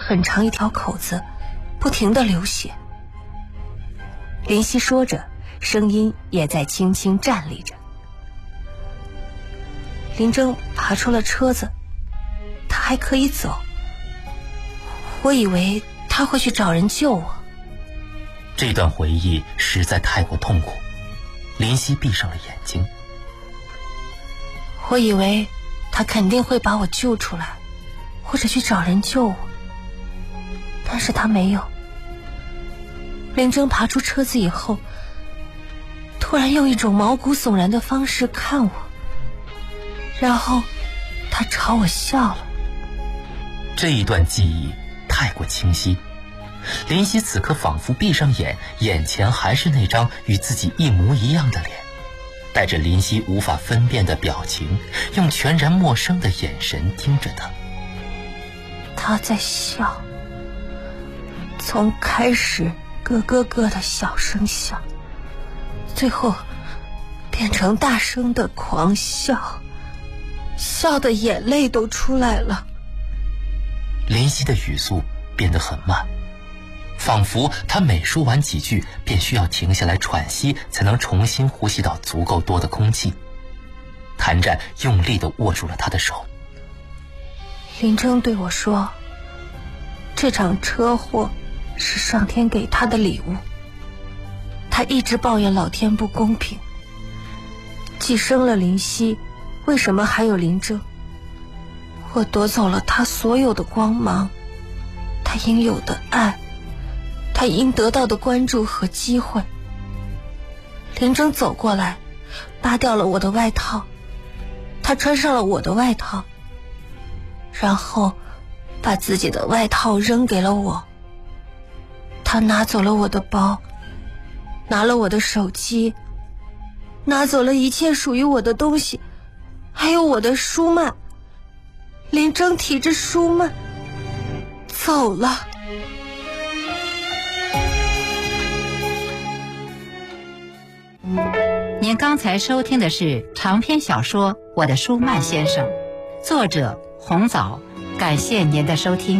很长一条口子，不停地流血。林夕说着，声音也在轻轻站立着。林征爬出了车子，他还可以走，我以为他会去找人救我。 这段回忆实在太过痛苦，林夕闭上了眼睛。 我以为他肯定会把我救出来，或者去找人救我，但是他没有。林征爬出车子以后，突然用一种毛骨悚然的方式看我，然后他朝我笑了。 这一段记忆太过清晰，林夕此刻仿佛闭上眼，眼前还是那张与自己一模一样的脸，带着林夕无法分辨的表情，用全然陌生的眼神盯着他。 他在笑，从开始咯咯咯的小声笑，最后变成大声的狂笑，笑的眼泪都出来了。 林夕的语速变得很慢，仿佛他每说完几句便需要停下来喘息，才能重新呼吸到足够多的空气。谭战用力地握住了他的手。 林征对我说，这场车祸是上天给他的礼物。他一直抱怨老天不公平，既生了林夕，为什么还有林征？我夺走了他所有的光芒，他应有的爱，他应得到的关注和机会。林征走过来，扒掉了我的外套，他穿上了我的外套，然后把自己的外套扔给了我。他拿走了我的包，拿了我的手机，拿走了一切属于我的东西，还有我的书幔。林征提着书幔走了。 您刚才收听的是长篇小说《我的舒曼先生》，作者红枣，感谢您的收听。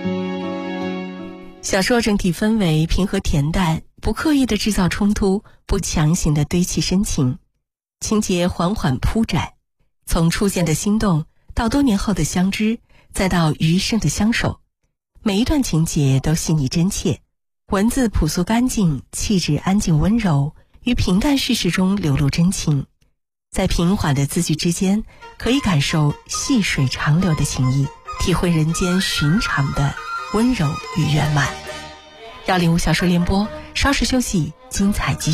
小说整体氛围平和恬淡，不刻意的制造冲突，不强行的堆砌深情，情节缓缓铺展，从初见的心动到多年后的相知，再到余生的相守，每一段情节都细腻真切，文字朴素干净，气质安静温柔，于平淡叙事中流露真情，在平缓的字句之间，可以感受细水长流的情谊，体会人间寻常的温柔与圆满。105小说联播，稍事休息，精彩继续。